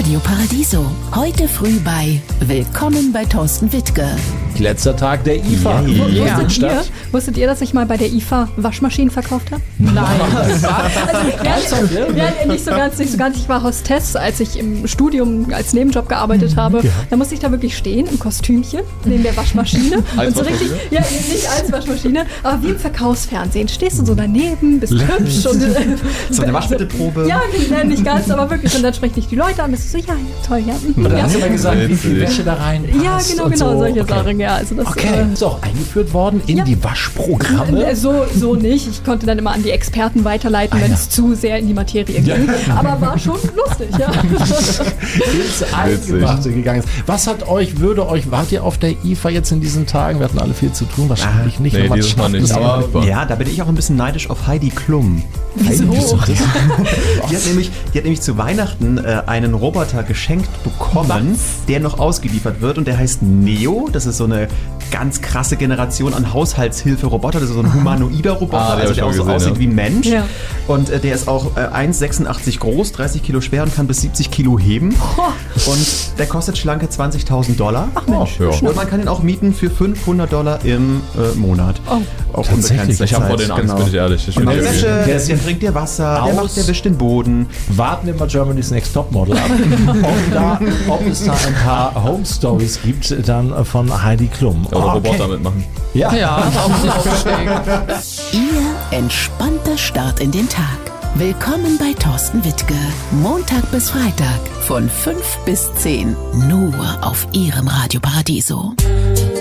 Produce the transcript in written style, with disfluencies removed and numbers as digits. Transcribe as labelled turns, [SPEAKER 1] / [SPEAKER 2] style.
[SPEAKER 1] Radio Paradiso. Heute früh bei Willkommen bei Thorsten Wittke.
[SPEAKER 2] Letzter Tag der IFA.
[SPEAKER 3] Wusstet ihr, dass ich mal bei der IFA Waschmaschinen verkauft habe?
[SPEAKER 2] Nein.
[SPEAKER 3] Nicht so ganz. Ich war Hostess, als ich im Studium als Nebenjob gearbeitet habe. Ja. Da musste ich da wirklich stehen, im Kostümchen, neben der Waschmaschine. Und so richtig, ja, nicht als Waschmaschine, aber wie im Verkaufsfernsehen. Stehst du so daneben, bist hübsch. Und,
[SPEAKER 4] so eine Waschmittelprobe.
[SPEAKER 3] Ja, nicht ganz, aber wirklich. Und dann sprechen dich die Leute an. Das ist so, ja, toll, ja.
[SPEAKER 2] Und dann hast du mal gesagt, wie viel Wäsche da rein passt.
[SPEAKER 3] Ja, genau, solche Sachen. Ja, also das,
[SPEAKER 2] ist auch eingeführt worden in die Waschprogramme?
[SPEAKER 3] So nicht. Ich konnte dann immer an die Experten weiterleiten, wenn es zu sehr in die Materie ging. Aber war schon lustig, ja.
[SPEAKER 2] Ins Eingemachte gegangen ist. Wart ihr auf der IFA jetzt in diesen Tagen? Wir hatten alle viel zu tun, wahrscheinlich nicht.
[SPEAKER 5] Nee, dieses Mal nicht.
[SPEAKER 4] Aber ja, da bin ich auch ein bisschen neidisch auf Heidi Klum.
[SPEAKER 3] Wieso?
[SPEAKER 4] Die hat nämlich zu Weihnachten einen Roboter geschenkt bekommen, der noch ausgeliefert wird und der heißt Neo. Das ist so eine ganz krasse Generation an Haushaltshilfe-Roboter. Das ist so ein humanoider Roboter, der auch so aussieht wie ein Mensch. Ja. Und der ist auch 1,86 groß, 30 Kilo schwer und kann bis 70 Kilo heben. Und der kostet schlanke $20.000.
[SPEAKER 3] Ach Mensch.
[SPEAKER 4] Und man kann ihn auch mieten für $500 im Monat.
[SPEAKER 5] Auch tatsächlich. Ich habe vor den Angst, bin ich ehrlich.
[SPEAKER 4] Der bringt dir Wasser, der wischt den Boden.
[SPEAKER 2] Warten wir mal Germany's Next Topmodel ab. ob es da ein paar Home Stories gibt, dann von Heidi Klum.
[SPEAKER 5] Oder Roboter mitmachen.
[SPEAKER 2] Ja,
[SPEAKER 1] Ihr entspannter Start in den Tag. Willkommen bei Thorsten Wittke. Montag bis Freitag von 5 bis 10. Nur auf Ihrem Radio Paradiso.